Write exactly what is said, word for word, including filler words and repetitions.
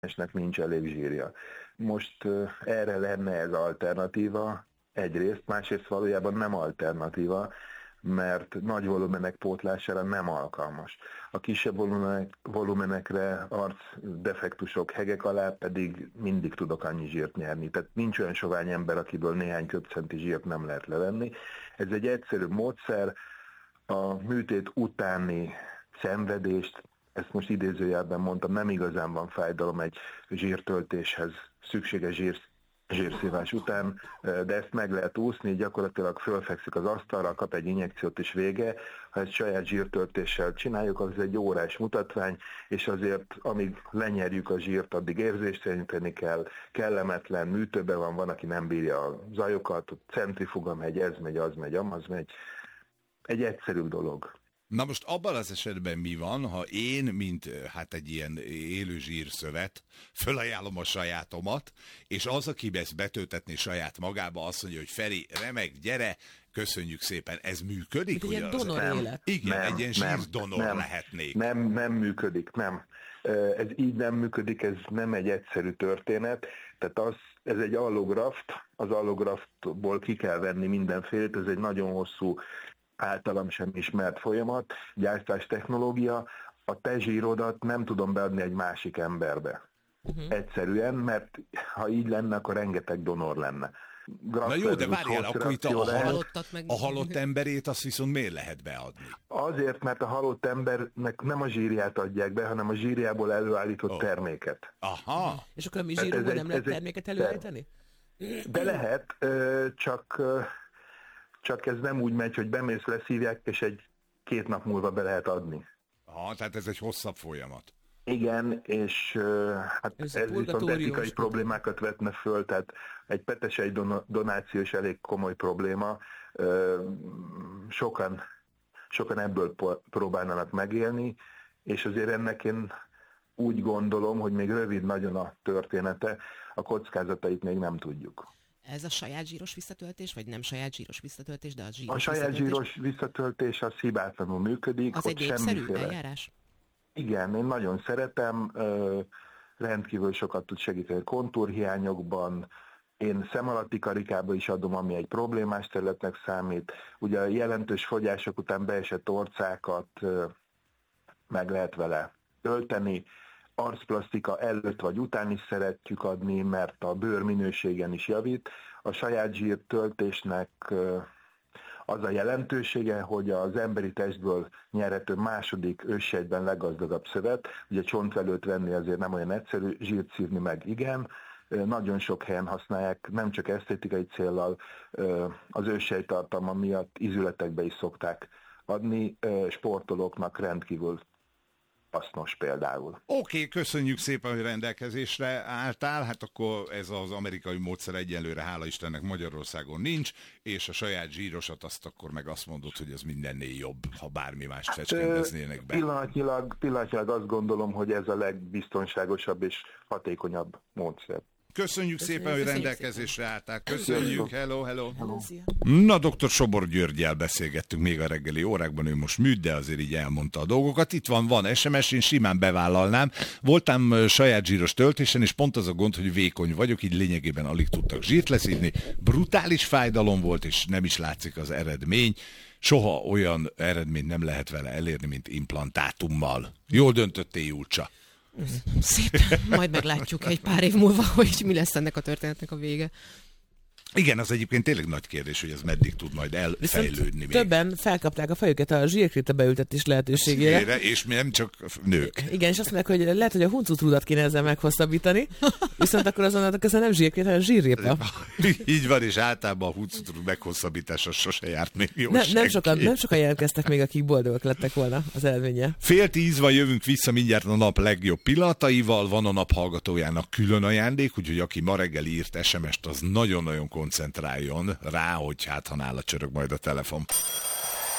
esnek nincs elég zsírja. Most erre lenne ez alternatíva egyrészt, másrészt valójában nem alternatíva, mert nagy volumenek pótlására nem alkalmas. A kisebb volumenek, volumenekre, arcdefektusok, hegek alá pedig mindig tudok annyi zsírt nyerni. Tehát nincs olyan sovány ember, akiből néhány köbcenti zsírt nem lehet levenni. Ez egy egyszerű módszer, a műtét utáni szenvedést, ezt most idézőjelben mondtam, nem igazán van fájdalom egy zsírtöltéshez, szükséges zsír, zsírszívás után, de ezt meg lehet úszni, gyakorlatilag fölfekszik az asztalra, kap egy injekciót is vége. Ha ezt saját zsírtöltéssel csináljuk, az egy órás mutatvány, és azért amíg lenyerjük a zsírt, addig érzésteleníteni kell, kellemetlen, műtőben van, van, aki nem bírja a zajokat, centrifuga megy, ez megy, az megy, amaz megy. Egy egyszerű dolog. Na most abban az esetben mi van, ha én, mint hát egy ilyen élő zsírszövet, fölajánlom a sajátomat, és az, aki ezt betöltetné saját magába, azt mondja, hogy Feri, remek, gyere, köszönjük szépen, ez működik? Egy ilyen donor nem, élet. Igen, nem, egy ilyen zsírdonor nem, lehetnék. Nem, nem működik, nem. Ez így nem működik, ez nem egy egyszerű történet. Tehát az, ez egy allograft, az allograftból ki kell venni mindenfélét, ez egy nagyon hosszú, általam sem ismert folyamat, gyártás technológia, a te zsírodat nem tudom beadni egy másik emberbe. Uh-huh. Egyszerűen, mert ha így lenne, akkor rengeteg donor lenne. Na jó, de várjál, akkor itt a, lehet. halott, a halott emberét azt viszont miért lehet beadni? Azért, mert a halott embernek nem a zsírját adják be, hanem a zsírjából előállított oh. terméket. Aha. És akkor a mi zsírunkból nem lehet terméket előállítani? De lehet, csak... Csak ez nem úgy megy, hogy bemész, leszívják, és egy két nap múlva be lehet adni. Aha, tehát ez egy hosszabb folyamat. Igen, és hát ez, ez viszont etikai problémákat vetne föl, tehát egy petesei donáció is elég komoly probléma. Sokan, sokan ebből próbálnának megélni, és azért ennek én úgy gondolom, hogy még rövid nagyon a története, a kockázatait még nem tudjuk. Ez a saját zsíros visszatöltés, vagy nem saját zsíros visszatöltés, de a zsíros A saját visszatöltés... zsíros visszatöltés az hibátlanul működik. Az egy népszerű eljárás? Igen, én nagyon szeretem, rendkívül sokat tud segíteni kontúrhiányokban. Én szem alatti karikába is adom, ami egy problémás területnek számít. Ugye a jelentős fogyások után beesett orcákat meg lehet vele tölteni. Arcplasztika előtt vagy után is szeretjük adni, mert a bőr minőségen is javít. A saját zsírtöltésnek az a jelentősége, hogy az emberi testből nyerhető második őssejtben leggazdagabb szövet. Ugye csontvelőt venni azért nem olyan egyszerű, zsírt szívni meg igen. Nagyon sok helyen használják, nem csak esztétikai céllal, az őssejttartalma miatt ízületekbe is szokták adni, sportolóknak rendkívül hasznos például. Oké, okay, köszönjük szépen, hogy rendelkezésre álltál, hát akkor ez az amerikai módszer egyenlőre, hála Istennek, Magyarországon nincs, és a saját zsírosat azt akkor meg azt mondod, hogy ez mindennél jobb, ha bármi mást fecskendeznének be. Pillanatnyilag, pillanatnyilag azt gondolom, hogy ez a legbiztonságosabb és hatékonyabb módszer. Köszönjük, Köszönjük szépen, hogy rendelkezésre álltál. Köszönjük, hello, hello. hello. Na, doktor Sobor Györggyel beszélgettünk még a reggeli órákban, ő most műt, de azért így elmondta a dolgokat. Itt van, van es em es, én simán bevállalnám. Voltam saját zsíros töltésen, és pont az a gond, hogy vékony vagyok, így lényegében alig tudtak zsírt leszívni. Brutális fájdalom volt, és nem is látszik az eredmény. Soha olyan eredményt nem lehet vele elérni, mint implantátummal. Jól döntöttél, Júlcsa. Szépen, majd meglátjuk egy pár év múlva, hogy mi lesz ennek a történetnek a vége. Igen, az egyébként tényleg nagy kérdés, hogy ez meddig tud majd elfejlődni még. Többen felkapták a fejüket a zsírkréta beültetés lehetőségére. Zsírre, és nem csak nők. Igen, és azt mondják, hogy lehet, hogy a huncutrudat kéne ezzel meghosszabbítani, viszont akkor azon ez nem zsírkréta, hanem zsírrépa. Így van, és általában a huncutrud meghosszabbítása sose járt még jó ne, nem, sokan, nem sokan jelentkeztek még, akik boldogok lettek volna az eredménye. Fél tíz van, jövünk vissza mindjárt a nap legjobb pillanataival, van a nap hallgatójának külön ajándék, úgyhogy aki ma reggel írt es em est, az nagyon-nagyon koncentráljon rá, hogy hát ha nála csörög majd a telefon.